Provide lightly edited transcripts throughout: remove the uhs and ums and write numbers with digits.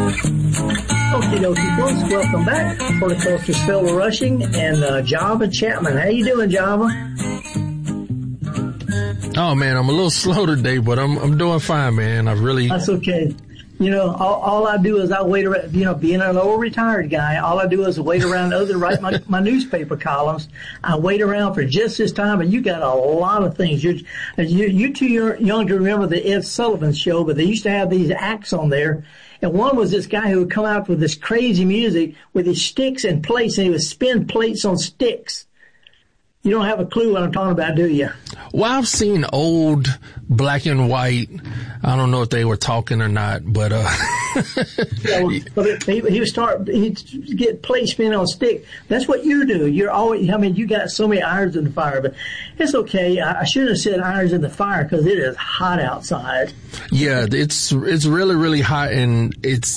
Okie dokie, folks. Welcome back. Horticulturist Fellow Rushing and Java Chapman. How you doing, Java? Oh man, I'm a little slow today, but I'm doing fine, man. That's okay. You know, all I do is I wait around, you know, being an old retired guy, all I do is wait around to write my newspaper columns. I wait around for just this time, and you got a lot of things. You're too young to remember the Ed Sullivan Show, but they used to have these acts on there. And one was this guy who would come out with this crazy music with his sticks and plates, and he would spin plates on sticks. You don't have a clue what I'm talking about, do you? Well, I've seen old black and white. I don't know if they were talking or not, but yeah, but he'd get plate spin on stick. That's what you do. You're always, I mean, you got so many irons in the fire, but it's okay. I shouldn't have said irons in the fire because it is hot outside. Yeah, it's really, really hot, and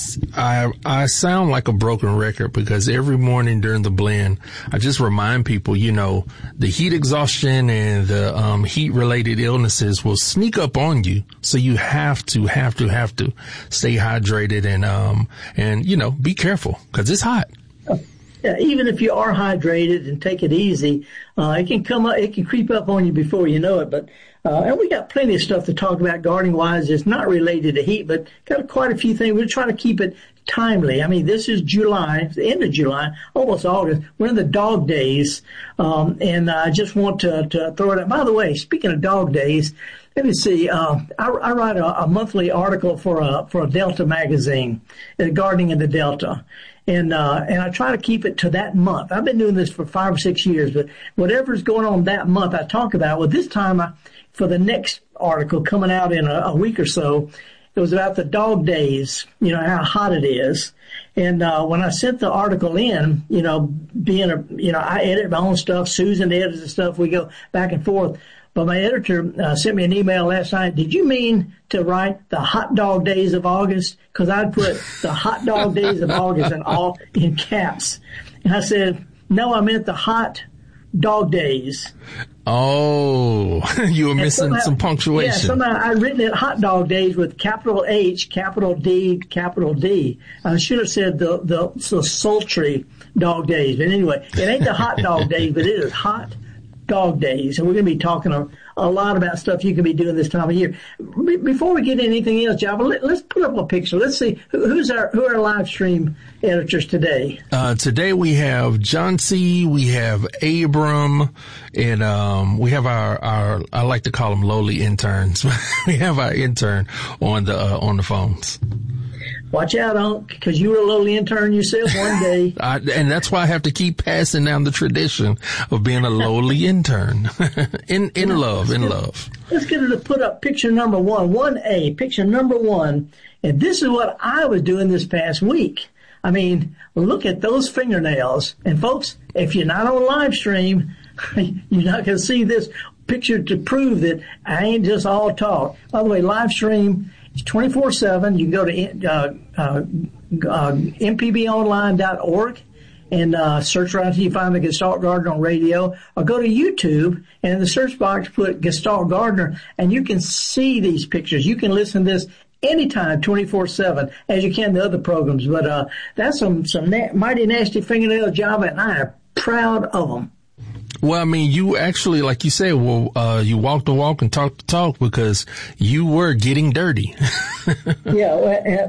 I sound like a broken record because every morning during the blend, I just remind people, you know, the heat exhaustion and the heat related illnesses will sneak up on you. So you have to stay hydrated and you know, be careful because it's hot. Yeah, even if you are hydrated and take it easy, it can come up, it can creep up on you before you know it. But and we got plenty of stuff to talk about gardening wise. It's not related to heat, but got quite a few things. We're trying to keep it timely. I mean, this is July, the end of July, almost August. We're in the dog days, and I just want to throw it out. By the way, speaking of dog days, let me see. I write a monthly article for a Delta magazine, Gardening in the Delta. And I try to keep it to that month. I've been doing this for 5 or 6 years, but whatever's going on that month, I talk about. Well, this time, for the next article coming out in a week or so, it was about the dog days, you know, how hot it is. And when I sent the article in, you know, I edit my own stuff, Susan edits the stuff, we go back and forth. But my editor sent me an email last night. Did you mean to write the hot dog days of August? Because I'd put the hot dog days of August all in caps. And I said, no, I meant the hot dog days. Oh, you were missing some punctuation. Yeah, somehow I'd written it hot dog days with capital H, capital D, capital D. I should have said the sultry dog days. But anyway, it ain't the hot dog days, but it is hot dog days, and we're going to be talking a lot about stuff you can be doing this time of year. Before we get anything else, Java, let's put up a picture. Let's see who are our live stream editors today. Today we have John C., we have Abram, and we have our I like to call them lowly interns. We have our intern on the phones. Watch out, because you were a lowly intern yourself one day. And that's why I have to keep passing down the tradition of being a lowly intern. in love. Let's get her to put up picture number 1A, picture number 1. And this is what I was doing this past week. I mean, look at those fingernails. And folks, if you're not on live stream, you're not going to see this picture to prove that I ain't just all talk. By the way, live stream, it's 24/7. You can go to mpbonline.org and search right until you find the Gestalt Gardener on radio, or go to YouTube and in the search box put Gestalt Gardener, and you can see these pictures. You can listen to this anytime, 24/7, as you can the other programs. But that's some mighty nasty fingernail job, and I am proud of them. Well, I mean, you actually, like you said, you walk the walk and talk the talk because you were getting dirty. Yeah,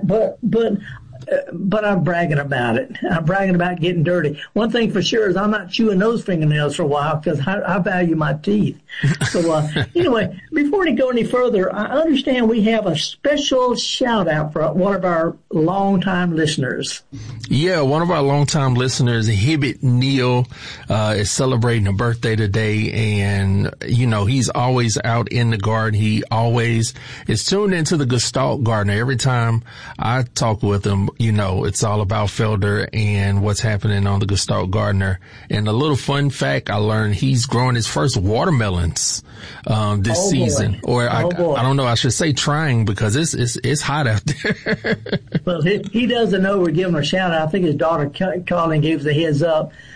but I'm bragging about it. I'm bragging about getting dirty. One thing for sure is I'm not chewing those fingernails for a while because I value my teeth. So anyway, before we go any further, I understand we have a special shout out for one of our longtime listeners. Yeah, one of our longtime listeners, Hibbit Neal, is celebrating a birthday today, and you know he's always out in the garden. He always is tuned into the Gestalt Gardener. Every time I talk with him, you know, it's all about Felder and what's happening on the Gestalt Gardener. And a little fun fact I learned, he's growing his first watermelons this season. Or I don't know, I should say trying, because it's hot out there. Well, he doesn't know we're giving him a shout out. I think his daughter called and gave us a heads up.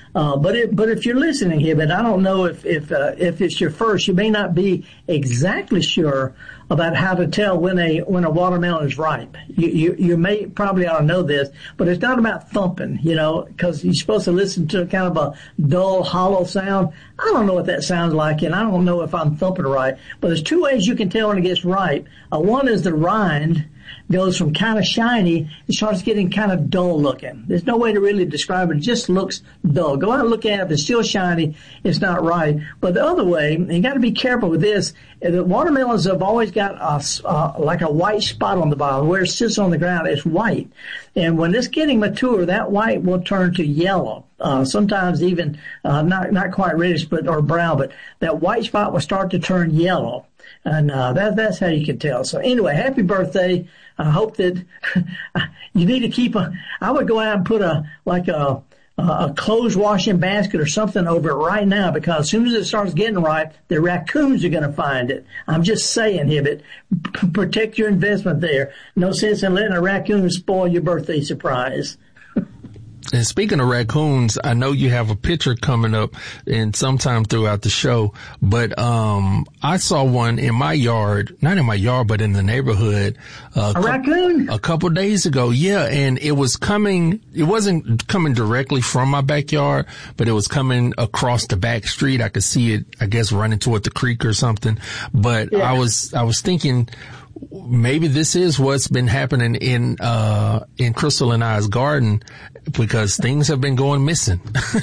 But if you're listening here, but I don't know if it's your first, you may not be exactly sure about how to tell when a watermelon is ripe. You may probably ought to know this, but it's not about thumping, because you're supposed to listen to kind of a dull, hollow sound. I don't know what that sounds like, and I don't know if I'm thumping right. But there's two ways you can tell when it gets ripe. One is the rind goes from kind of shiny, it starts getting kind of dull looking. There's no way to really describe it. It just looks dull. Go out and look at it. If it's still shiny, it's not right. But the other way, and you got to be careful with this, the watermelons have always got like a white spot on the bottom. Where it sits on the ground, it's white. And when it's getting mature, that white will turn to yellow. Sometimes even not quite reddish or brown, but that white spot will start to turn yellow. And that's how you can tell. So anyway, happy birthday. I hope that you need to keep I would go out and put a clothes washing basket or something over it right now, because as soon as it starts getting ripe, the raccoons are going to find it. I'm just saying, Hibbett, protect your investment there. No sense in letting a raccoon spoil your birthday surprise. And speaking of raccoons, I know you have a picture coming up in sometime throughout the show, but I saw one in my yard, not in my yard, but in the neighborhood. A raccoon? A couple days ago, yeah, and it wasn't coming directly from my backyard, but it was coming across the back street. I could see it, I guess, running toward the creek or something. But yeah. I was thinking, maybe this is what's been happening in Crystal and I's garden, because things have been going missing.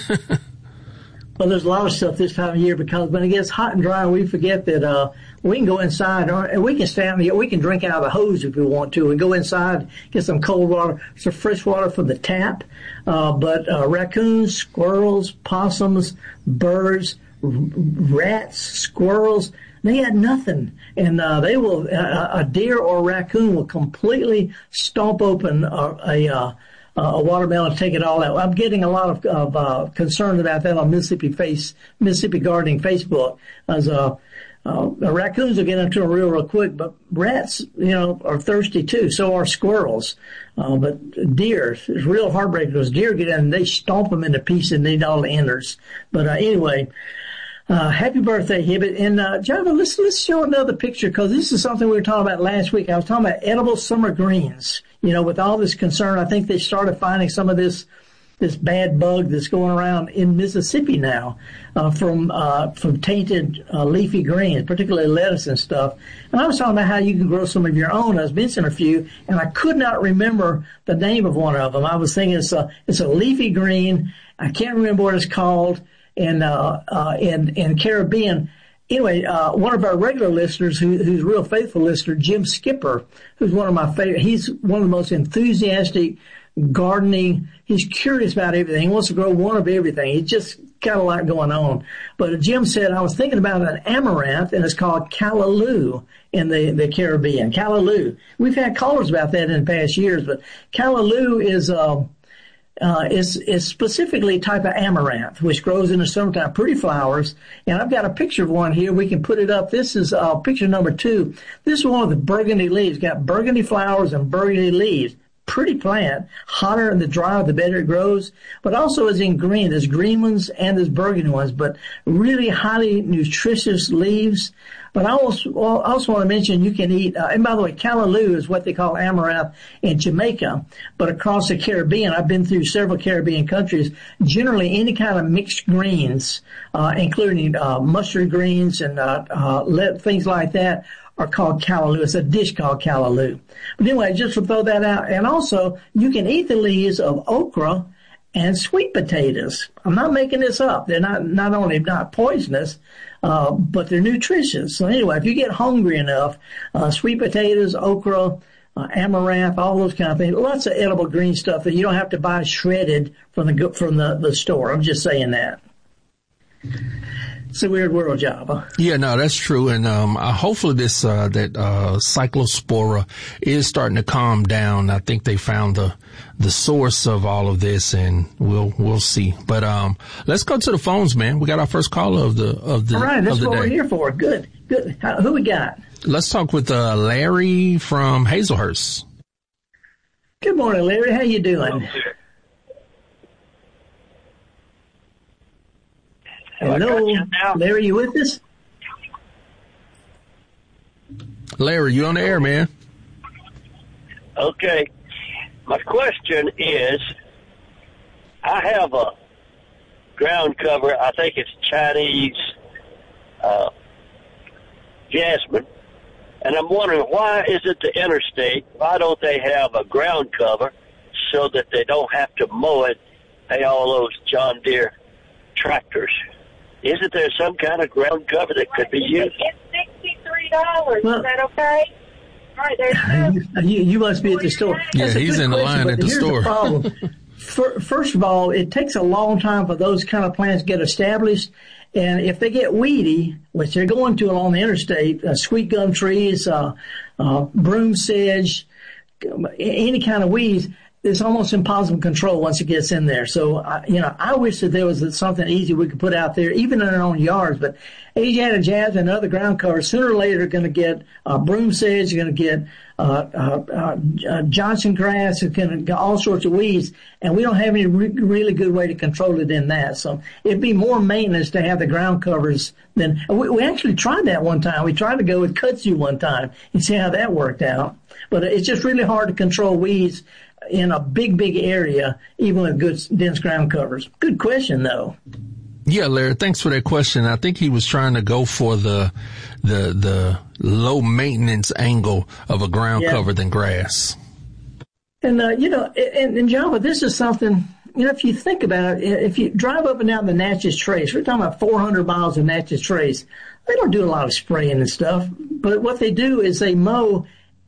Well, there's a lot of stuff this time of year, because when it gets hot and dry, we forget that we can go inside, and we can stand there. We can drink out of the hose if we want to, and go inside, get some cold water, some fresh water from the tap. But raccoons, squirrels, possums, birds, rats, squirrels, they had nothing. And they will, a deer or a raccoon will completely stomp open a watermelon and take it all out. I'm getting a lot of concern about that on Mississippi Gardening Facebook. As raccoons will get into them real quick, but rats, are thirsty too. So are squirrels. But deer, it's real heartbreaking, because deer get in and they stomp them into pieces and they eat all the innards. But anyway, happy birthday, Hibbett. And Java, let's show another picture, because this is something we were talking about last week. I was talking about edible summer greens. With all this concern, I think they started finding some of this bad bug that's going around in Mississippi now, from tainted leafy greens, particularly lettuce and stuff. And I was talking about how you can grow some of your own. I was mentioning a few, and I could not remember the name of one of them. I was thinking it's a leafy green. I can't remember what it's called. In Caribbean. Anyway, one of our regular listeners, who's a real faithful listener, Jim Skipper, who's one of my favorite. He's one of the most enthusiastic gardening. He's curious about everything. He wants to grow one of everything. He's just got a lot going on. But Jim said, I was thinking about an amaranth, and it's called callaloo in the Caribbean. Callaloo. We've had callers about that in past years, but callaloo is specifically a type of amaranth, which grows in the summertime, pretty flowers. And I've got a picture of one here. We can put it up. This is picture number 2. This is one of the burgundy leaves. Got burgundy flowers and burgundy leaves. Pretty plant. Hotter and the drier, the better it grows. But also is in green. There's green ones and there's burgundy ones, but really highly nutritious leaves. But I also want to mention you can eat, and by the way, callaloo is what they call amaranth in Jamaica. But across the Caribbean, I've been through several Caribbean countries, generally any kind of mixed greens, including mustard greens and things like that, are called callaloo. It's a dish called callaloo. But anyway, just to throw that out. And also, you can eat the leaves of okra and sweet potatoes. I'm not making this up. They're not only not poisonous, but they're nutritious. So anyway, if you get hungry enough, sweet potatoes, okra, amaranth, all those kind of things, lots of edible green stuff that you don't have to buy shredded from the store. I'm just saying that. It's a weird world, Java. Yeah, no, that's true. And hopefully this that cyclospora is starting to calm down. I think they found the source of all of this, and we'll see. But let's go to the phones, man. We got our first caller of the all right, that's what we're here for. Good. Who we got? Let's talk with Larry from Hazelhurst. Good morning, Larry. How you doing? Hello, Larry, you with us? Larry, you on the air, man? Okay. My question is, I have a ground cover. I think it's Chinese jasmine. And I'm wondering, why is it the interstate? Why don't they have a ground cover so that they don't have to mow it, pay all those John Deere tractors? Isn't there some kind of ground cover that could be used? It's $63. Well, is that okay? All right, there you go. You must be at the store. Yeah, he's in the line at the store. The problem. First of all, it takes a long time for those kind of plants to get established. And if they get weedy, which they're going to along the interstate, sweet gum trees, broom sedge, any kind of weeds, it's almost impossible to control once it gets in there. So, I wish that there was something easy we could put out there, even in our own yards. But Asiatic jasmine and other ground covers, sooner or later, are going to get broom sedge, you're going to get Johnson grass, you're going to get all sorts of weeds, and we don't have any really good way to control it in that. So it'd be more maintenance to have the ground covers than we actually tried that one time. We tried to go with kudzu one time and see how that worked out. But it's just really hard to control weeds in a big area, even with good dense ground covers. Good question, though. Yeah, Larry, thanks for that question. I think he was trying to go for the low maintenance angle of a ground cover than grass. And, and Java, this is something, if you think about it, if you drive up and down the Natchez Trace, we're talking about 400 miles of Natchez Trace. They don't do a lot of spraying and stuff, but what they do is they mow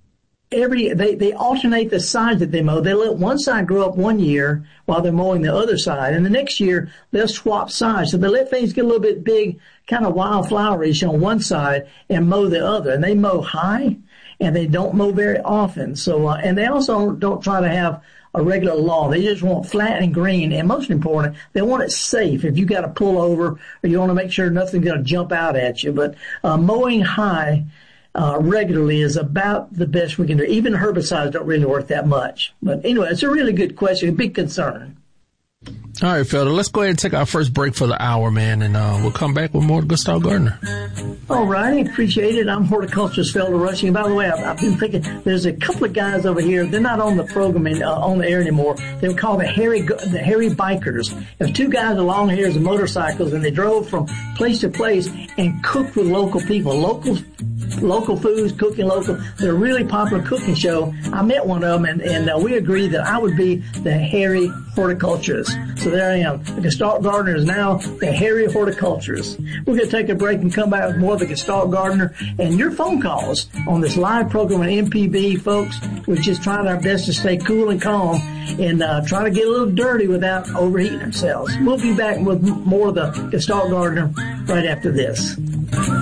they alternate the sides that they mow. They let one side grow up one year while they're mowing the other side. And the next year, they'll swap sides. So they let things get a little bit big, kind of wildflowerish on one side and mow the other. And they mow high and they don't mow very often. So, and they also don't try to have a regular lawn. They just want flat and green. And most important, they want it safe. If you got to pull over or you want to make sure nothing's going to jump out at you. But, mowing high, regularly is about the best we can do. Even herbicides don't really work that much. But anyway, it's a really good question, a big concern. All right, Felder, let's go ahead and take our first break for the hour, man, and we'll come back with more Gustav Gardner. All right, appreciate it. I'm horticulturist Felder Rushing. By the way, I've been thinking there's a couple of guys over here. They're not on the program on the air anymore. They're called the hairy bikers. There's two guys with long hairs and motorcycles, and they drove from place to place and cooked with local people. Local foods, cooking local. They're a really popular cooking show. I met one of them, and we agreed that I would be the hairy horticulturist. So there I am. The Gestalt Gardener is now the hairy horticulturist. We're going to take a break and come back with more of the Gestalt Gardener and your phone calls on this live program on MPB, folks. We're just trying our best to stay cool and calm and try to get a little dirty without overheating ourselves. We'll be back with more of the Gestalt Gardener right after this.